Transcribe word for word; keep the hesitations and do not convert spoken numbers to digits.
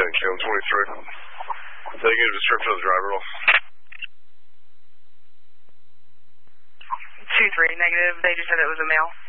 ten, Cam twenty-three. Negative description of the driver roll. two three, negative. They just said it was a male.